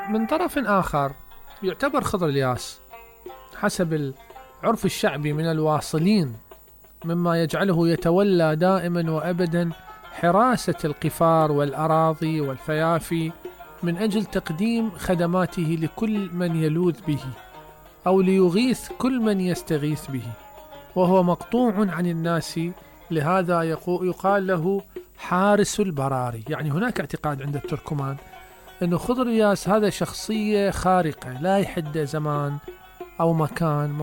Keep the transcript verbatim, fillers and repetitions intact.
من طرف آخر يعتبر خضر الياس حسب العرف الشعبي من الواصلين، مما يجعله يتولى دائما وأبدا حراسة القفار والأراضي والفيافي من أجل تقديم خدماته لكل من يلوذ به أو ليغيث كل من يستغيث به، وهو مقطوع عن الناس، لهذا يقال له حارس البراري. يعني هناك اعتقاد عند التركمان أن خضر الياس هذا شخصية خارقة لا يحد زمان أو مكان